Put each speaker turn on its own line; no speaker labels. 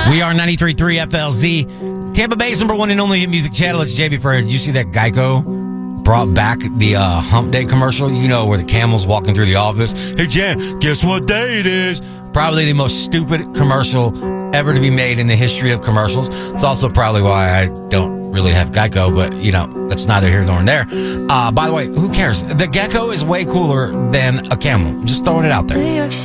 We are 93.3 FLZ, Tampa Bay's number one and only hit music channel. It's JB Ferrer. Did you see that Geico brought back the Hump Day commercial? You know, where the camel's walking through the office. Hey, Jan, guess what day it is? Probably the most stupid commercial ever to be made in the history of commercials. It's also probably why I don't really have Geico, but, you know, that's neither here nor there. By the way, who cares? The gecko is way cooler than a camel. Just throwing it out there.